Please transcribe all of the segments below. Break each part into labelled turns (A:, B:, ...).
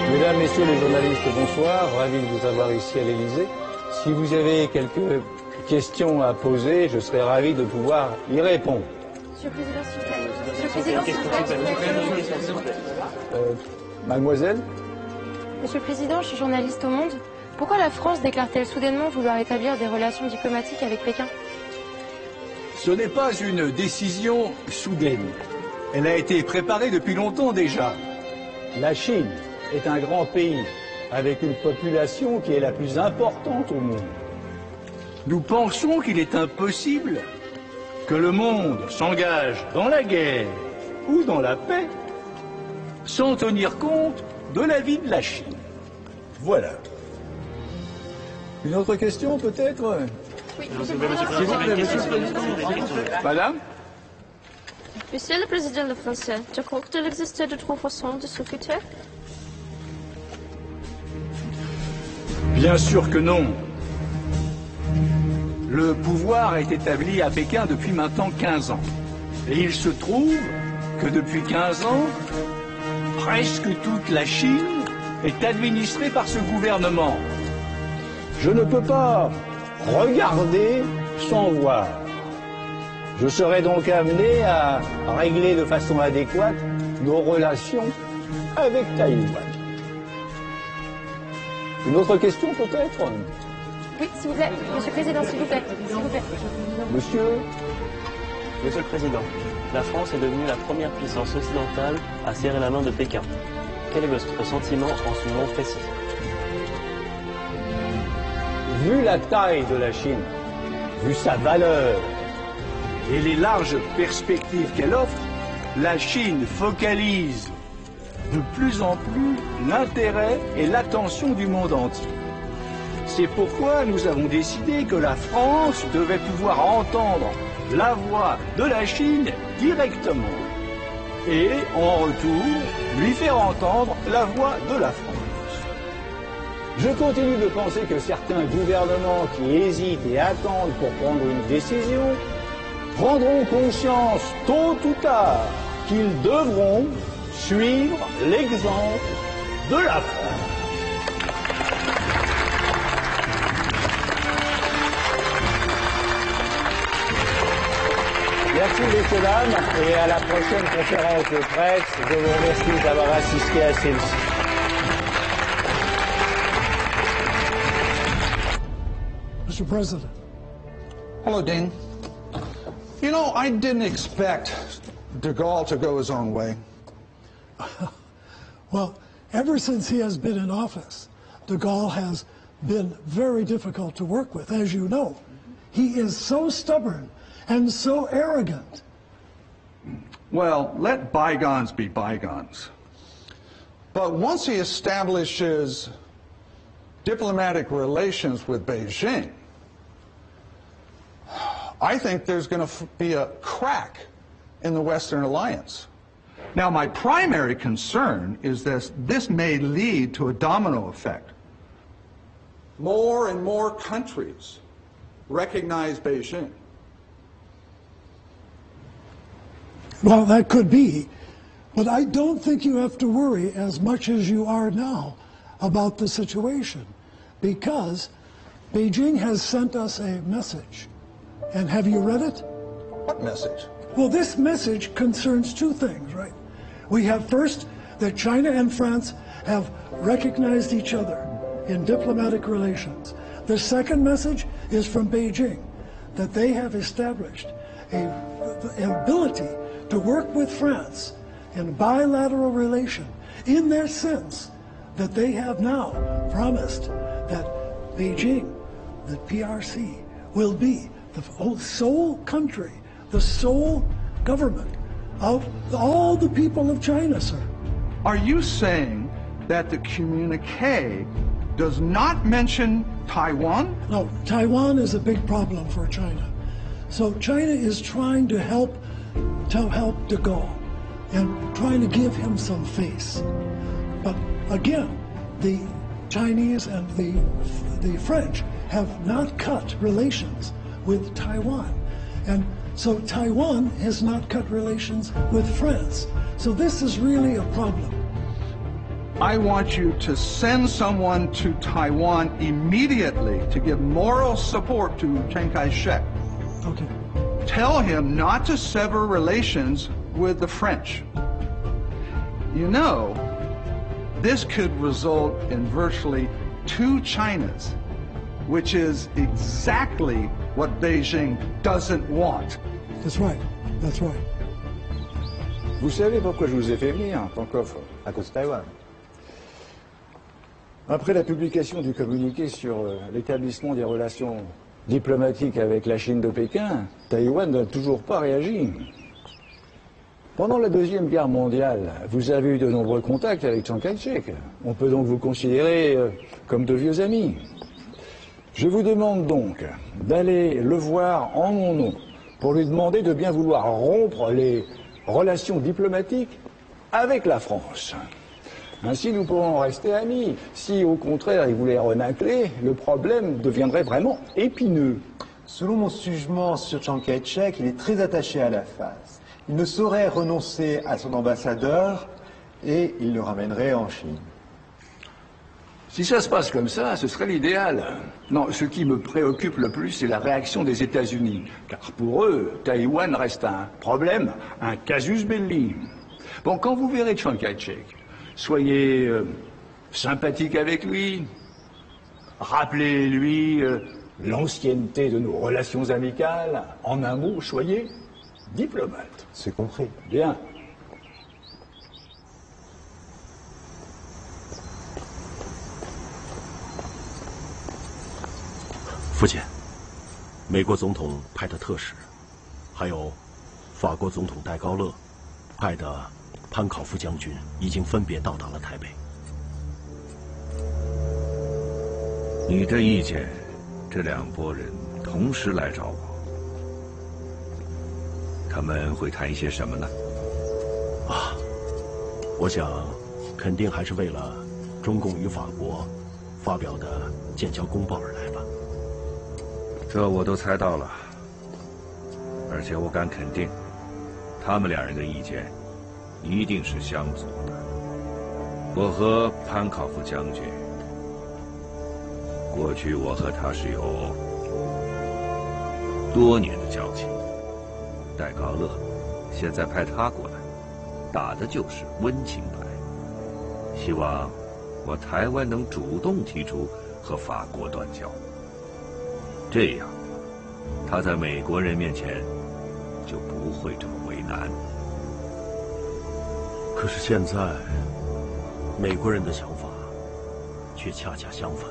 A: Mesdames, Messieurs les journalistes, bonsoir. Ravi de vous avoir ici à l'Élysée. Si vous avez quelques questions à poser, je serai ravi de pouvoir y répondre.
B: Monsieur le Président, s'il vous plaît.
A: Mademoiselle?
B: Monsieur le Président, je suis journaliste au Monde. Pourquoi la France déclare-t-elle soudainement vouloir établir des relations diplomatiques avec Pékin?
A: Ce n'est pas une décision soudaine. Elle a été préparée depuis longtemps déjà. La Chine est un grand pays avec une population qui est la plus importante au monde. Nous pensons qu'il est impossible que le monde s'engage dans la guerre ou dans la paix sans tenir compte de la vie de la Chine. Voilà. Une autre question peut-être?
B: Oui,
A: Madame?
C: Monsieur le Président français, tu crois qu'il existait d'autres façons de s'occuper?
A: Bien sûr que non. Le pouvoir est établi à Pékin depuis maintenant 15 ans. Et il se trouve que depuis 15 ans, presque toute la Chine est administrée par ce gouvernement. Je ne peux pas regarder sans voir. Je serai donc amené à régler de façon adéquate nos relations avec Taïwan. Une autre question peut-être?
B: oui, s'il vous plaît. Monsieur le Président, s'il vous plaît. S'il vous plaît.
A: Monsieur?
D: Monsieur le Président, la France est devenue la première puissance occidentale à serrer la main de Pékin. Quel est votre sentiment en ce moment précis?
A: Vu la taille de la Chine, vu sa valeur et les larges perspectives qu'elle offre, la Chine focalise de plus en plus l'intérêt et l'attention du monde entier. C'est pourquoi nous avons décidé que la France devait pouvoir entendre la voix de la Chine directement et, en retour, lui faire entendre la voix de la France. Je continue de penser que certains gouvernements qui hésitent et attendent pour prendre une décision prendront conscience tôt ou tard qu'ils devront suivre l'exemple de la France. Merci messieurs, dames, et à la prochaine conférence de presse. Je vous remercie d'avoir assisté à celle-ci.
E: Mr. President.
F: Hello, Dean. You know, I didn't expect de Gaulle to go his own way.
E: Well, ever since he has been in office, de Gaulle has been very difficult to work with, as you know. He is so stubborn and so arrogant.
F: Well, let bygones be bygones. But once he establishes diplomatic relations with Beijing, I think there's going to be a crack in the Western alliance. Now, my primary concern is that this may lead to a domino effect. More and more countries recognize Beijing.
E: Well, that could be, but I don't think you have to worry as much as you are now about the situation, because Beijing has sent us a message. And have you read it?
F: What message?
E: Well, this message concerns two things, right? We have first that China and France have recognized each other in diplomatic relations. The second message is from Beijing, that they have established an ability to work with France in bilateral relation in their sense that they have now promised that Beijing, that PRC, will be the sole country, the sole government of all the people of China, sir.
F: Are you saying that the communique does not mention Taiwan?
E: No, Taiwan is a big problem for China. So China is trying to help de Gaulle and trying to give him some face. But again, the Chinese and the French have not cut relations with Taiwan. And so Taiwan has not cut relations with France. So this is really a problem.
F: I want you to send someone to Taiwan immediately to give moral support to Chiang Kai-shek.
E: Okay.
F: Tell him not to sever relations with the French. You know, this could result in virtually two Chinas, which is exactly what Beijing doesn't want.
E: That's right. That's right.
G: Vous savez pourquoi je vous ai fait venir, Pankov?
H: À cause de Taïwan.
G: Après la publication du communiqué sur l'établissement des relations diplomatiques avec la Chine de Pékin, Taïwan n'a toujours pas réagi. Pendant la Deuxième Guerre mondiale, vous avez eu de nombreux contacts avec Chiang Kai-shek. On peut donc vous considérer comme de vieux amis. Je vous demande donc d'aller le voir en mon nom pour lui demander de bien vouloir rompre les relations diplomatiques avec la France. Ainsi, nous pourrons rester amis. Si, au contraire, il voulait renâcler, le problème deviendrait vraiment épineux.
H: Selon mon jugement sur Chiang Kai-shek, il est très attaché à la face. Il ne saurait renoncer à son ambassadeur et il le ramènerait en Chine.
A: Si ça se passe comme ça, ce serait l'idéal. Non, ce qui me préoccupe le plus, c'est la réaction des États-Unis. Car pour eux, Taïwan reste un problème, un casus belli. Bon, quand vous verrez Chiang Kai-shek, soyez sympathique avec lui. Rappelez-lui l'ancienneté de nos relations amicales. En un mot, soyez diplomate.
H: C'est compris.
A: Bien.
I: 父亲，美国总统派的特使，还有法国总统戴高乐派的潘考夫将军已经分别到达了台北。
J: 你的意见，这两拨人同时来找我，他们会谈一些什么呢？
I: 我想，肯定还是为了中共与法国发表的建交公报而来吧。
J: 这我都猜到了，而且我敢肯定，他们两人的意见一定是相左的。我和潘考夫将军，过去我和他是有多年的交情。戴高乐现在派他过来，打的就是温情牌。希望我台湾能主动提出和法国断交。这样，他在美国人面前就不会这么为难。
I: 可是现在，美国人的想法却恰恰相反。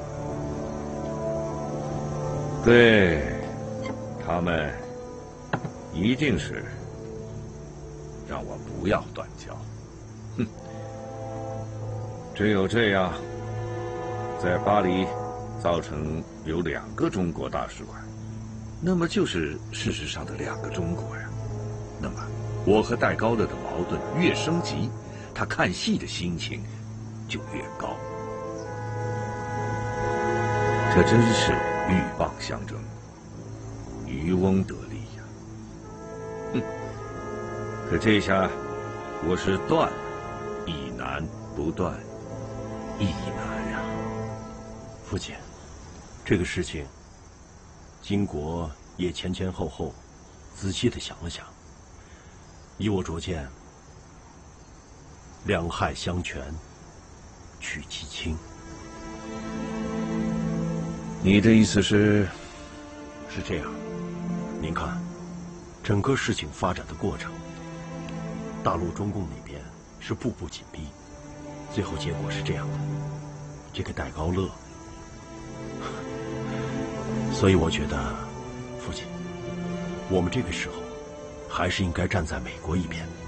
J: 对，他们一定是让我不要断交。哼，只有这样，在巴黎造成有2个中国大使馆，那么就是事实上的2个中国呀。那么我和戴高乐的矛盾越升级，他看戏的心情就越高。这真是鹬蚌相争，渔翁得利呀。哼！可这下我是断了，亦难不断，亦难呀。
I: 父亲，这个事情，金国也前前后后仔细地想了想。依我拙见，两害相权取其轻。
J: 你的意思是
I: 这样？您看，整个事情发展的过程，大陆中共那边是步步紧逼，最后结果是这样的。这个戴高乐，所以我觉得，父亲，我们这个时候还是应该站在美国一边。